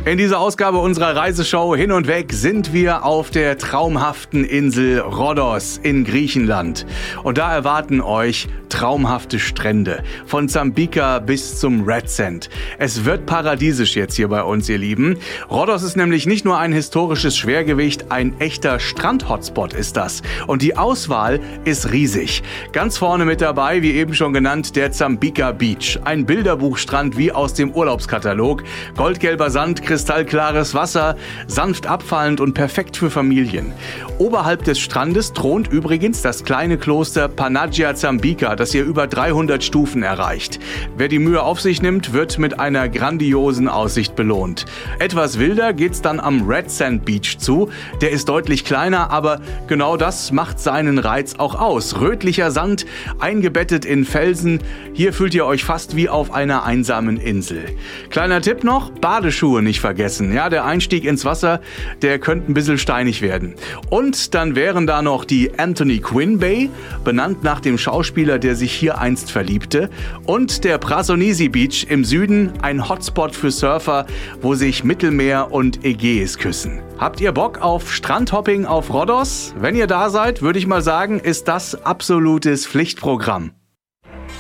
In dieser Ausgabe unserer Reiseshow Hin und Weg sind wir auf der traumhaften Insel Rhodos in Griechenland. Und da erwarten euch traumhafte Strände, von Zambika bis zum Red Sand. Es wird paradiesisch jetzt hier bei uns, ihr Lieben. Rhodos ist nämlich nicht nur ein historisches Schwergewicht, ein echter Strand-Hotspot ist das. Und die Auswahl ist riesig. Ganz vorne mit dabei, wie eben schon genannt, der Zambika Beach. Ein Bilderbuchstrand wie aus dem Urlaubskatalog. Goldgelber Sand, kristallklares Wasser, sanft abfallend und perfekt für Familien. Oberhalb des Strandes thront übrigens das kleine Kloster Panagia Zambika, das ihr über 300 Stufen erreicht. Wer die Mühe auf sich nimmt, wird mit einer grandiosen Aussicht belohnt. Etwas wilder geht's dann am Red Sand Beach zu. Der ist deutlich kleiner, aber genau das macht seinen Reiz auch aus. Rötlicher Sand, eingebettet in Felsen. Hier fühlt ihr euch fast wie auf einer einsamen Insel. Kleiner Tipp noch, Badeschuhe nicht vergessen. Ja, der Einstieg ins Wasser, der könnte ein bisschen steinig werden. Und dann wären da noch die Anthony Quinn Bay, benannt nach dem Schauspieler, der sich hier einst verliebte. Und der Prasonisi Beach im Süden, ein Hotspot für Surfer, wo sich Mittelmeer und Ägäis küssen. Habt ihr Bock auf Strandhopping auf Rhodos? Wenn ihr da seid, würde ich mal sagen, ist das absolutes Pflichtprogramm.